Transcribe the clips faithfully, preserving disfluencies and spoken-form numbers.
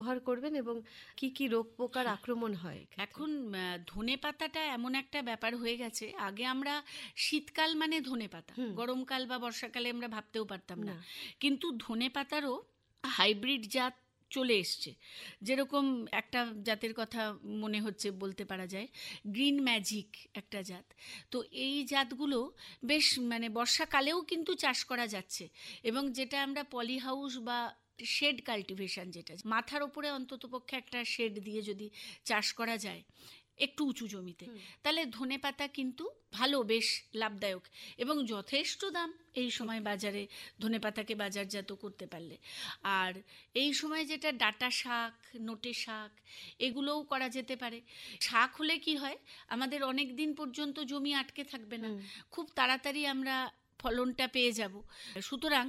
ব্যবহার করবেন এবং কি কি রোগ পোকার আক্রমণ হয়? এখন ধনে পাতাটা এমন একটা ব্যাপার হয়ে গেছে, আগে আমরা শীতকাল মানে ধনে পাতা, গরমকাল বা বর্ষাকালে আমরা ভাবতেও পারতাম না, কিন্তু ধনে পাতারও হাইব্রিড জাত চলে এসছে। যেরকম একটা জাতের কথা মনে হচ্ছে বলতে পারা যায়, গ্রিন ম্যাজিক একটা জাত। তো এই জাতগুলো বেশ মানে বর্ষাকালেও কিন্তু চাষ করা যাচ্ছে, এবং যেটা আমরা পলি হাউস বা শেড কাল্টিভেশন, যেটা মাথার ওপরে অন্ততপক্ষে একটা শেড দিয়ে যদি চাষ করা যায় একটু উঁচু জমিতে, তাহলে ধনে পাতা কিন্তু ভালো, বেশ লাভদায়ক এবং যথেষ্ট দাম এই সময় বাজারে ধনে পাতাকে বাজারজাত করতে পারলে। আর এই সময় যেটা ডাঁটা শাক, নোটে শাক, এগুলোও করা যেতে পারে। শাক হলে কি হয়, আমাদের অনেক দিন পর্যন্ত জমি আটকে থাকবে না, খুব তাড়াতাড়ি আমরা ফলনটা পেয়ে যাব। সুতরাং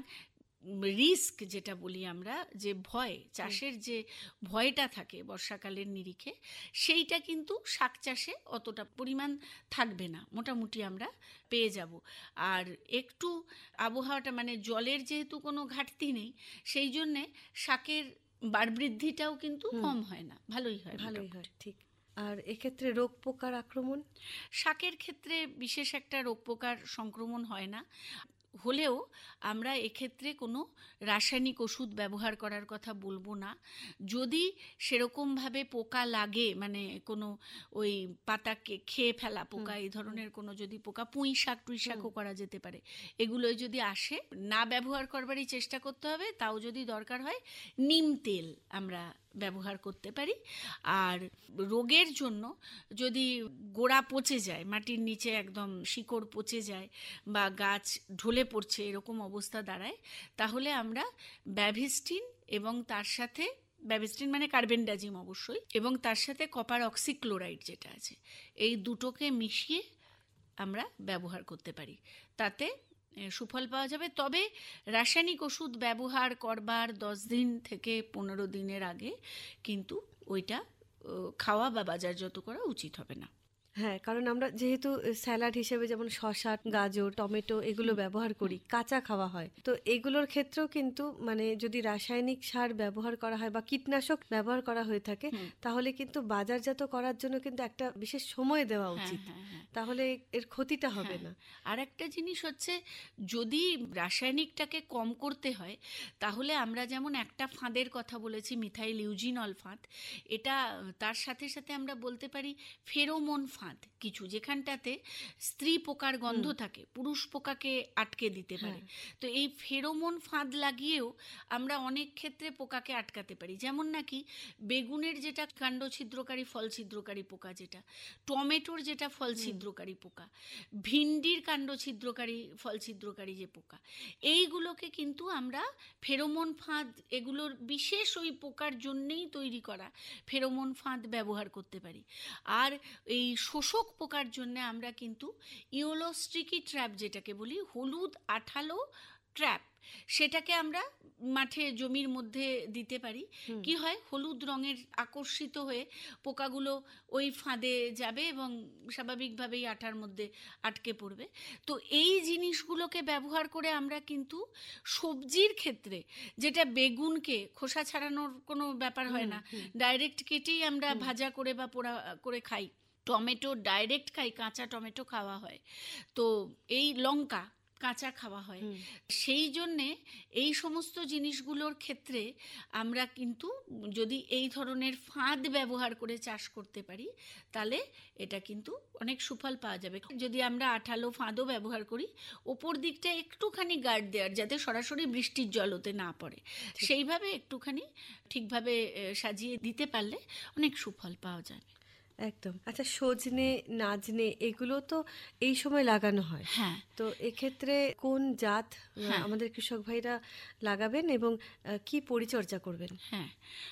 রিস্ক যেটা বলি আমরা, যে ভয়, চাষের যে ভয়টা থাকে বর্ষাকালের নিরিখে, সেইটা কিন্তু শাক চাষে অতটা পরিমাণ থাকবে না, মোটামুটি আমরা পেয়ে যাব। আর একটু আবহাওয়াটা মানে জলের যেহেতু কোনো ঘাটতি নেই, সেই জন্যে শাকের বাড়বৃদ্ধিটাও কিন্তু কম হয় না, ভালোই হয়, ভালোই হয়। ঠিক। আর এক্ষেত্রে রোগ পোকার আক্রমণ? শাকের ক্ষেত্রে বিশেষ একটা রোগ পোকার সংক্রমণ হয় না, হলেও আমরা এক্ষেত্রে কোনো রাসায়নিক ওষুধ ব্যবহার করার কথা বলবো না। যদি সেরকমভাবে পোকা লাগে, মানে কোনো ওই পাতাকে খেয়ে ফেলা পোকা, এই ধরনের কোনো যদি পোকা, পুঁই শাক টুই শাকও করা যেতে পারে, এগুলোই যদি আসে, না ব্যবহার করবারই চেষ্টা করতে হবে। তাও যদি দরকার হয় নিম তেল আমরা ব্যবহার করতে পারি। আর রোগের জন্য যদি গোড়া পচে যায়, মাটির নিচে একদম শিকড় পচে যায় বা গাছ ঢলে পড়ছে, এরকম অবস্থা দাঁড়ায়, তাহলে আমরা ব্যাভিস্টিন এবং তার সাথে ব্যাভিস্টিন মানে কার্বেন্ডাজিম অবশ্যই, এবং তার সাথে কপার অক্সিক্লোরাইড যেটা আছে, এই দুটোকে মিশিয়ে আমরা ব্যবহার করতে পারি, তাতে সুফল পাওয়া যাবে। তবে রাসায়নিক ওষুধ ব্যবহার করবার দশ দিন থেকে পনেরো দিনের আগে কিন্তু ওইটা খাওয়া বা বাজারজাত করা উচিত হবে না। হ্যাঁ, কারণ আমরা যেহেতু স্যালাড হিসেবে যেমন শসা, গাজর, টমেটো এগুলো ব্যবহার করি, কাঁচা খাওয়া হয়, তো এগুলোর ক্ষেত্রেও কিন্তু মানে যদি রাসায়নিক সার ব্যবহার করা হয় বা কীটনাশক ব্যবহার করা হয়ে থাকে, তাহলে কিন্তু বাজারজাত করার জন্য কিন্তু একটা বিশেষ সময় দেওয়া উচিত, তাহলে এর ক্ষতিটা হবে না। আর একটা জিনিস হচ্ছে, যদি রাসায়নিকটাকে কম করতে হয়, তাহলে আমরা যেমন একটা ফাঁদের কথা বলেছি, মিথাইল ইউজিনল ফাঁদ, এটা তার সাথে সাথে আমরা বলতে পারি ফেরোমন ফাঁদ কিছু, যেখানটাতে স্ত্রী পোকার গন্ধ থাকে, পুরুষ পোকাকে আটকে দিতে পারে। তো এই ফেরোমন ফাঁদ লাগিয়েও আমরা অনেক ক্ষেত্রে পোকাকে আটকাতে পারি। যেমন নাকি বেগুনের যেটা কাণ্ড ছিদ্রকারী, ফল ছিদ্রকারী পোকা যেটা, টমেটোর যেটা ফল ছিদ্রকারী পোকা, ভিন্ডির কাণ্ড ছিদ্রকারী, ফল ছিদ্রকারী যে পোকা, এইগুলোকে কিন্তু আমরা ফেরোমন ফাঁদ, এগুলোর বিশেষ ওই পোকার জন্যেই তৈরি করা ফেরোমন ফাঁদ ব্যবহার করতে পারি। আর এই শোষক পোকার জন্য আমরা কিন্তু ইয়েলো স্টিকি ট্র্যাপ যেটাকে বলি, হলুদ আঠালো ট্র্যাপ, সেটাকে আমরা মাঠে জমির মধ্যে দিতে পারি। কি হয়, হলুদ রঙের আকর্ষিত হয়ে পোকাগুলো ওই ফাঁদে যাবে এবং স্বাভাবিকভাবেই আঠার মধ্যে আটকে পড়বে। তো এই জিনিসগুলোকে ব্যবহার করে আমরা কিন্তু সবজির ক্ষেত্রে, যেটা বেগুনকে খোসা ছাড়ানোর কোনো ব্যাপার হয় না, ডাইরেক্ট কেটেই আমরা ভাজা করে বা পোড়া করে খাই, টমেটো ডাইরেক্ট খাই, কাঁচা টমেটো খাওয়া হয়, তো এই লঙ্কা কাঁচা খাওয়া হয়, সেই জন্যে এই সমস্ত জিনিসগুলোর ক্ষেত্রে আমরা কিন্তু যদি এই ধরনের ফাঁদ ব্যবহার করে চাষ করতে পারি, তাহলে এটা কিন্তু অনেক সুফল পাওয়া যাবে। যদি আমরা আঠালো ফাঁদও ব্যবহার করি, ওপর দিকটা একটুখানি গার্ড দেওয়ার, যাতে সরাসরি বৃষ্টির জল ওতে না পড়ে, সেইভাবে একটুখানি ঠিকভাবে সাজিয়ে দিতে পারলে অনেক সুফল পাওয়া যাবে। একদম। আচ্ছা, সজনে, নাজনে এগুলো তো এই সময় লাগানো হয়, হ্যাঁ, তো এক্ষেত্রে কোন জাত আমাদের কৃষক ভাইরা লাগাবেন এবং কি পরিচর্যা করবেন? হ্যাঁ,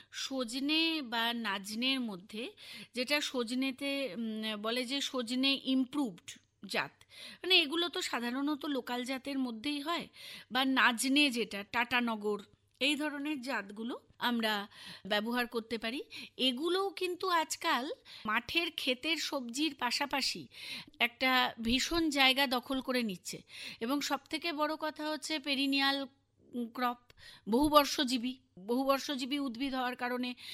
সজনে বা নাজনের মধ্যে, যেটা সজনেতে বলে যে সজনে ইমপ্রুভড জাত, মানে এগুলো তো সাধারণত লোকাল জাতের মধ্যেই হয়, বা নাজনে যেটা টাটানগর, এই ধরনের জাতগুলো আমরা ব্যবহার করতে পারি। এগুলোও কিন্তু আজকাল মাঠের ক্ষেতের সবজির পাশাপাশি একটা ভীষণ জায়গা দখল করে নিচ্ছে, এবং সবথেকে বড় কথা হচ্ছে পেরিনিয়াল ক্রপ, বহুবর্ষজীবী বহুবর্ষজীবী উদ্ভিদ হওয়ার কারণে